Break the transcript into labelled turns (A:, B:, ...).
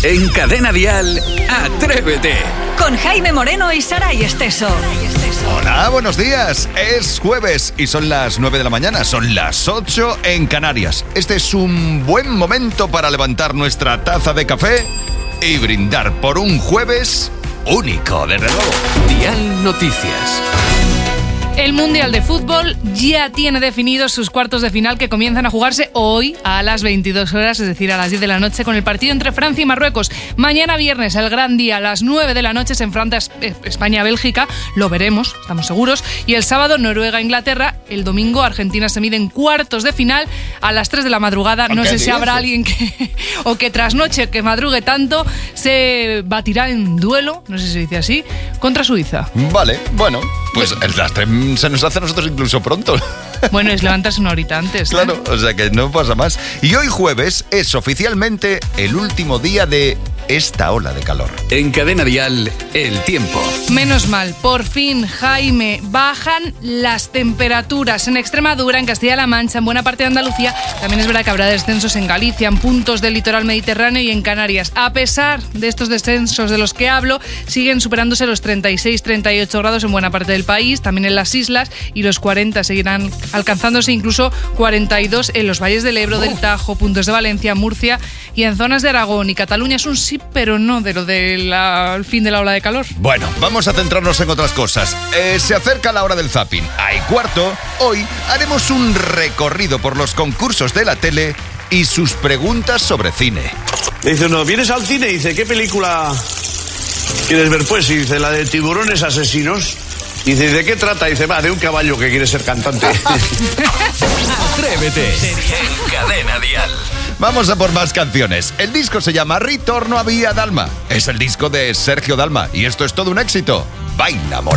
A: En Cadena Dial, Atrévete.
B: Con Jaime Moreno y Saray Esteso.
C: Hola, buenos días. Es jueves y son las 9 de la mañana, son las 8 en Canarias. Este es un buen momento para levantar nuestra taza de café y brindar por un jueves único, desde luego.
A: Dial Noticias.
D: El Mundial de Fútbol ya tiene definidos sus cuartos de final que comienzan a jugarse hoy a las 22 horas, es decir, a las 10 de la noche, con el partido entre Francia y Marruecos. Mañana viernes, el gran día, a las 9 de la noche se enfrenta España-Bélgica, lo veremos, estamos seguros. Y el sábado, Noruega-Inglaterra. El domingo, Argentina se mide en cuartos de final a las 3 de la madrugada. No sé si habrá alguien que trasnoche, que madrugue tanto, se batirá en duelo, no sé si se dice así, contra Suiza.
C: Vale, bueno, pues el lastre se nos hace a nosotros incluso pronto.
D: Bueno, es levantarse una horita antes.
C: Claro, o sea que no pasa más. Y hoy jueves es oficialmente el último día de esta ola de calor.
A: En Cadena Dial, el tiempo.
D: Menos mal, por fin, Jaime, bajan las temperaturas en Extremadura, en Castilla-La Mancha, en buena parte de Andalucía. También es verdad que habrá descensos en Galicia, en puntos del litoral mediterráneo y en Canarias. A pesar de estos descensos de los que hablo, siguen superándose los 36-38 grados en buena parte del país, también en las islas, y los 40 seguirán alcanzándose, incluso 42 en los valles del Ebro, del Tajo, puntos de Valencia, Murcia y en zonas de Aragón y Cataluña. Es un sí, pero no de lo del fin de la ola de calor.
C: Bueno, vamos a centrarnos en otras cosas. Se acerca la hora del zapping. Hay cuarto. Hoy haremos un recorrido por los concursos de la tele y sus preguntas sobre cine.
E: Dice uno, ¿vienes al cine? Dice, ¿qué película quieres ver? Pues, y dice, la de tiburones asesinos. Dice, ¿de qué trata? Dice, va, de un caballo que quiere ser cantante.
A: Atrévete. En Cadena Dial.
C: Vamos a por más canciones. El disco se llama Ritorno a Vía Dalma. Es el disco de Sergio Dalma y esto es todo un éxito. Baila, amor.